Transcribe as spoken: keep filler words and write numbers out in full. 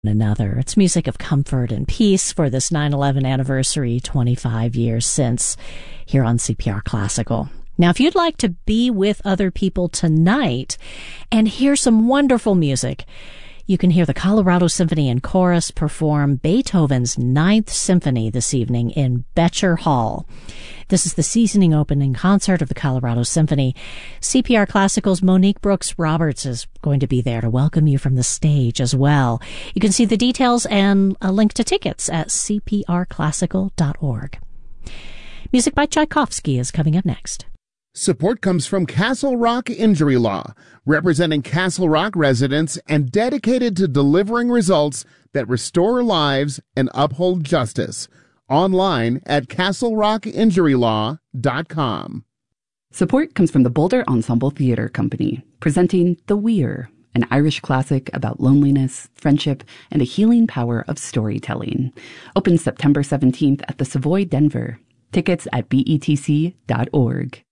another. It's music of comfort and peace for this nine eleven anniversary, twenty-five years since, here on C P R Classical. Now, if you'd like to be with other people tonight and hear some wonderful music, you can hear the Colorado Symphony and Chorus perform Beethoven's Ninth Symphony this evening in Becher Hall. This is the seasoning opening concert of the Colorado Symphony. C P R Classical's Monique Brooks Roberts is going to be there to welcome you from the stage as well. You can see the details and a link to tickets at c p r classical dot org. Music by Tchaikovsky is coming up next. Support comes from Castle Rock Injury Law, representing Castle Rock residents and dedicated to delivering results that restore lives and uphold justice. Online at castle rock injury law dot com. Support comes from the Boulder Ensemble Theatre Company, presenting The Weir, an Irish classic about loneliness, friendship, and the healing power of storytelling. Opens September seventeenth at the Savoy Denver. Tickets at b e t c dot org.